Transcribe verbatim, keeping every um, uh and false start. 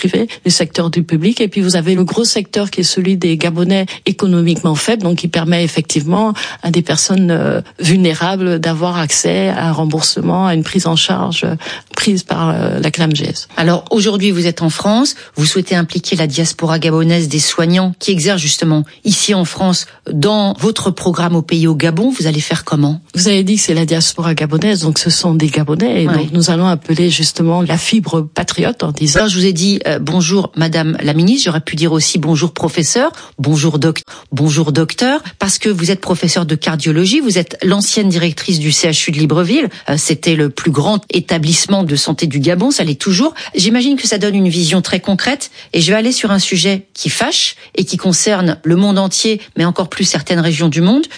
privé, le secteur du public, et puis vous avez le gros secteur qui est celui des Gabonais économiquement faibles, donc qui permet effectivement à des personnes euh, vulnérables d'avoir accès à un remboursement, à une prise en charge euh, prise par euh, la C N A M G S. Alors aujourd'hui, vous êtes en France, vous souhaitez impliquer la diaspora gabonaise des soignants qui exercent justement ici en France dans votre programme au pays au Gabon. Vous allez faire comment? Vous avez dit que c'est la diaspora gabonaise, donc ce sont des Gabonais, et ouais. donc nous allons appeler justement la fibre patriote en disant... Alors je vous ai dit euh, bonjour Madame la Ministre, j'aurais pu dire aussi bonjour professeur, bonjour doc, bonjour docteur, parce que vous êtes professeur de cardiologie, vous êtes l'ancienne directrice du C H U de Libreville, euh, c'était le plus grand établissement de santé du Gabon, ça l'est toujours. J'imagine que ça donne une vision très concrète, et je vais aller sur un sujet qui fâche et qui concerne le monde entier, mais encore plus certaines régions du monde.